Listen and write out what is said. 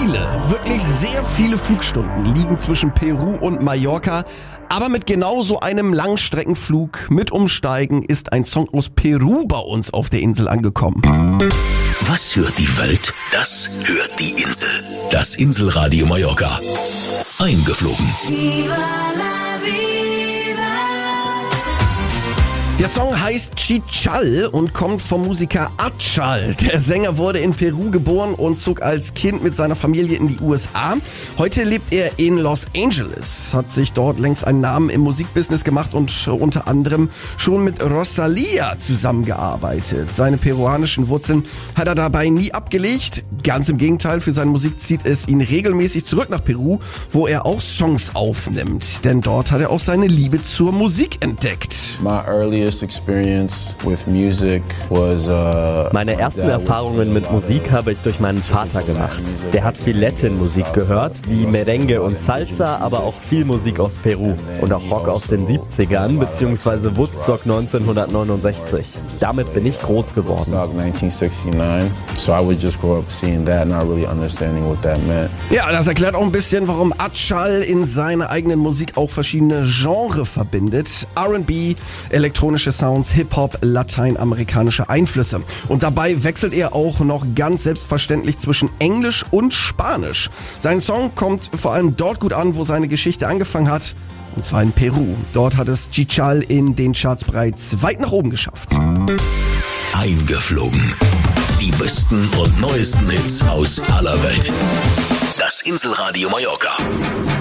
wirklich sehr viele Flugstunden liegen zwischen Peru und Mallorca. Aber mit genau so einem Langstreckenflug mit Umsteigen ist ein Song aus Peru bei uns auf der Insel angekommen. Was hört die Welt? Das hört die Insel. Das Inselradio Mallorca. Eingeflogen. Der Song heißt Chichal und kommt vom Musiker Atchal. Der Sänger wurde in Peru geboren und zog als Kind mit seiner Familie in die USA. Heute lebt er in Los Angeles, hat sich dort längst einen Namen im Musikbusiness gemacht und unter anderem schon mit Rosalía zusammengearbeitet. Seine peruanischen Wurzeln hat er dabei nie abgelegt. Ganz im Gegenteil, für seine Musik zieht es ihn regelmäßig zurück nach Peru, wo er auch Songs aufnimmt. Denn dort hat er auch seine Liebe zur Musik entdeckt. Meine ersten Erfahrungen mit Musik habe ich durch meinen Vater gemacht. Der hat viel Latin-Musik gehört, wie Merengue und Salsa, aber auch viel Musik aus Peru und auch Rock aus den 70ern bzw. Woodstock 1969. Damit bin ich groß geworden. Ja, das erklärt auch ein bisschen, warum Atchal in seiner eigenen Musik auch verschiedene Genres verbindet. R&B, elektronische Sounds, Hip-Hop, lateinamerikanische Einflüsse. Und dabei wechselt er auch noch ganz selbstverständlich zwischen Englisch und Spanisch. Sein Song kommt vor allem dort gut an, wo seine Geschichte angefangen hat. Und zwar in Peru. Dort hat es Chichal in den Charts bereits weit nach oben geschafft. Eingeflogen. Die besten und neuesten Hits aus aller Welt. Das Inselradio Mallorca.